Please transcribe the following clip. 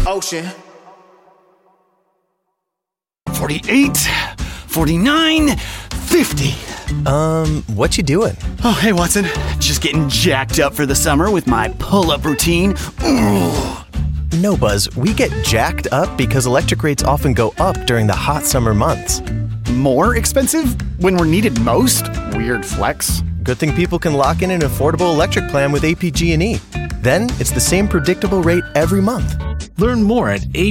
Ocean. 48, 49, 50. What you doing? Oh, hey, Watson. Just getting jacked up for the summer with my pull-up routine. Ooh. No, Buzz, we get jacked up because electric rates often go up during the hot summer months. More expensive when we're needed most? Weird flex. Good thing people can lock in an affordable electric plan with APG&E. Then it's the same predictable rate every month. Learn more at